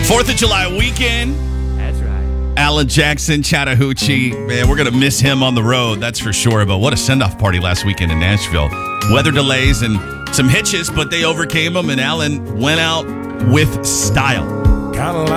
4th of July weekend. That's right. Alan Jackson, Chattahoochee. Man, we're going to miss him on the road, that's for sure. But what a send-off party last weekend in Nashville. Weather delays and some hitches, but they overcame them, and Alan went out with style. Kind of